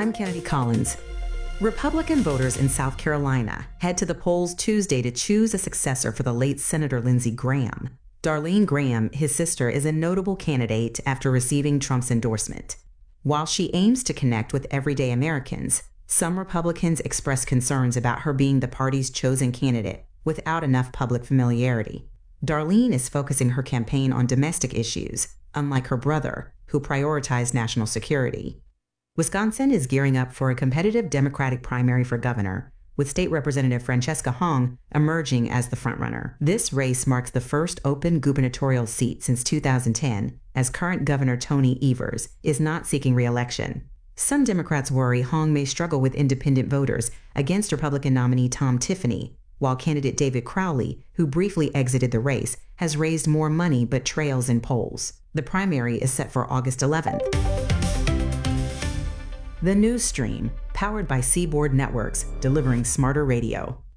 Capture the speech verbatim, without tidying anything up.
I'm Kennedy Collins. Republican voters in South Carolina head to the polls Tuesday to choose a successor for the late Senator Lindsey Graham. Darlene Graham, his sister, is a notable candidate after receiving Trump's endorsement. While she aims to connect with everyday Americans, some Republicans express concerns about her being the party's chosen candidate without enough public familiarity. Darlene is focusing her campaign on domestic issues, unlike her brother, who prioritized national security. Wisconsin is gearing up for a competitive Democratic primary for governor, with State Representative Francesca Hong emerging as the frontrunner. This race marks the first open gubernatorial seat since two thousand ten, as current Governor Tony Evers is not seeking re-election. Some Democrats worry Hong may struggle with independent voters against Republican nominee Tom Tiffany, while candidate David Crowley, who briefly exited the race, has raised more money but trails in polls. The primary is set for August eleventh. The News Stream, powered by Seaboard Networks, delivering smarter radio.